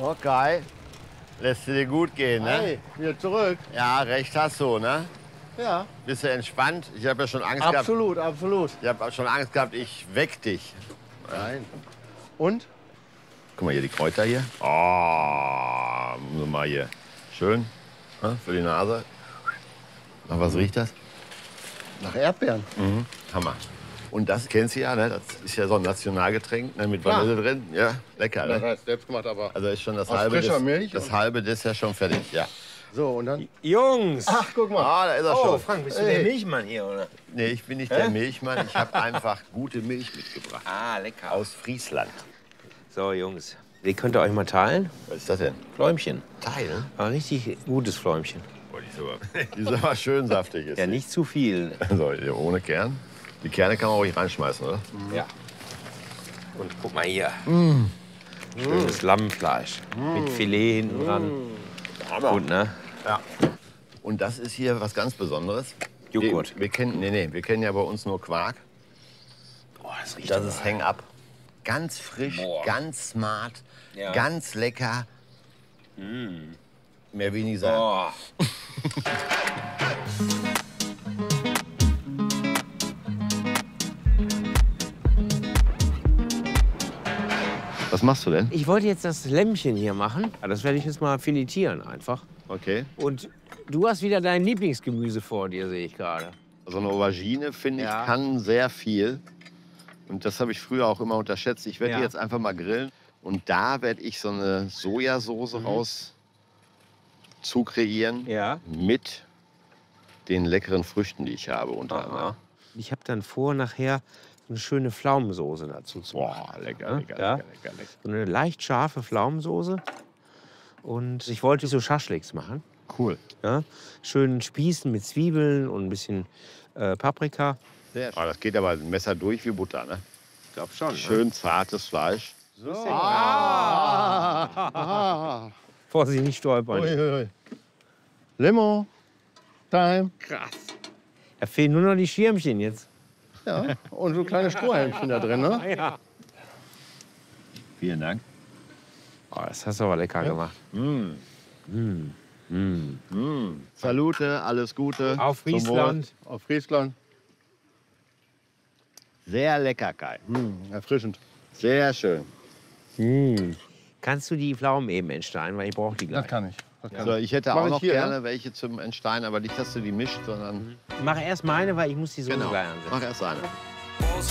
Okay. Lässt du dir gut gehen, ne? Hey, wieder zurück. Ja, recht hast du, ne? Ja, Bist du entspannt? Ich habe ja schon Angst absolut, absolut. gehabt. Ich habe schon Angst gehabt, ich weck dich. Nein. Und? Guck mal hier, die Kräuter hier. Oh, nur mal hier. Schön, ne? Für die Nase. Nach was riecht das? Nach Erdbeeren. Mhm. Hammer. Und das kennst du ja, ne? Das ist ja so ein Nationalgetränk, ne? Mit Klar. Vanille drin. Ja, lecker, Das ne? heißt selbst gemacht, aber. Also ist schon das Aus halbe frischer Milch das und- halbe Dessert schon fertig, ja. So, und dann? Jungs! Ach, guck mal. Ah, da ist er Oh, schon. Frank, bist du Hey. der Milchmann hier, oder? Nee, ich bin nicht der Milchmann. Ich habe einfach gute Milch mitgebracht. Ah, lecker. Aus Friesland. So, Jungs, die könnt ihr euch mal teilen. Was ist das denn? Fläumchen. Teilen? Aber richtig gutes Fläumchen. Oh, die ist aber schön saftig. Ist Ja, die. nicht zu viel. So, hier ohne Kern. Die Kerne kann man ruhig reinschmeißen, oder? Ja. Und guck mal hier. Schönes Lammfleisch. Mit Filet hinten dran. Gut, ne? Ja. Und das ist hier was ganz Besonderes. Joghurt. Wir kennen, wir kennen ja bei uns nur Quark. Boah, das riecht Das aber. ist Hang-Up. Ganz frisch, Boah. ganz smart, Ja. ganz lecker. Mehr will ich nicht sagen. Boah. Was machst du denn? Ich wollte jetzt das Lämmchen hier machen. Ja, das werde ich jetzt mal filetieren einfach. Okay. Und du hast wieder dein Lieblingsgemüse vor dir, sehe ich gerade. So eine Aubergine, finde ich, Ja. kann sehr viel. Und das habe ich früher auch immer unterschätzt. Ich werde Ja. die jetzt einfach mal grillen. Und da werde ich so eine Sojasauce raus zu kreieren. Ja. Mit den leckeren Früchten, die ich habe unter anderem. Ich habe dann vor, nachher eine schöne Pflaumensoße dazu zu machen. Boah, lecker, Ja? lecker, Ja. lecker, lecker, lecker. So eine leicht scharfe Pflaumensoße. Und ich wollte so Schaschliks machen. Cool. Ja? Schön spießen mit Zwiebeln und ein bisschen Paprika. Sehr schön. Das geht aber ein Messer durch wie Butter, ne? Ich glaube schon. Schön zartes Fleisch. Vorsicht, nicht stolpern. Uiuiui. Limo. Time. Krass. Da fehlen nur noch die Schirmchen jetzt. Ja. Und so kleine Strohhalmchen da drin, ne? Ja. Vielen Dank. Oh, das hast du aber lecker gemacht. Salute, alles Gute. Auf Zum Wohl. Friesland. Auf Friesland. Sehr lecker, Kai. Erfrischend. Sehr schön. Kannst du die Pflaumen eben entsteinen, weil ich brauche die gleich. Das kann ich. Das kann Also ich hätte Mach auch ich noch hier, gerne welche zum Entstein, aber nicht, dass du die mischt, sondern Mach erst meine, weil ich muss die Soße genau. gleich ansetzen. Mach erst eine. Boss